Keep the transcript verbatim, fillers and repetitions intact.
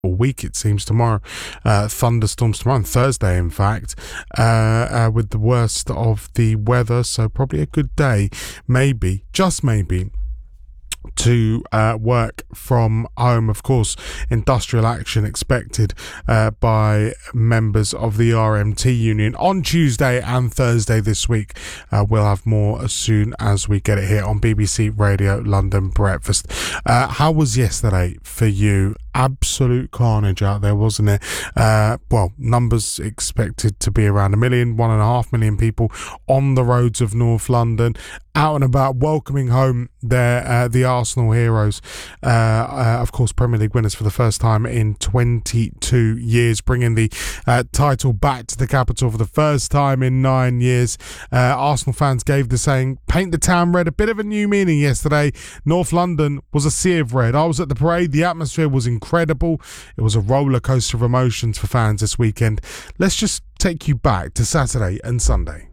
all week, it seems. Tomorrow, uh, thunderstorms tomorrow, and Thursday, in fact, uh, uh, with the worst of the weather. So probably a good day, maybe, just maybe, to uh, work from home. Of course, industrial action expected uh, by members of the R M T union on Tuesday and Thursday this week. Uh, we'll have more as soon as we get it here on B B C Radio London Breakfast. Uh, how was yesterday for you? Absolute carnage out there, wasn't it? Uh, well, numbers expected to be around a million, one and a half million people on the roads of North London, out and about, welcoming home their uh, the Arsenal heroes. Uh, uh, of course, Premier League winners for the first time in twenty-two years, bringing the uh, title back to the capital for the first time in nine years. Uh, Arsenal fans gave the saying, "Paint the town red," a bit of a new meaning yesterday. North London was a sea of red. I was at the parade. The atmosphere was incredible. It was a roller coaster of emotions for fans this weekend. Let's just take you back to Saturday and Sunday.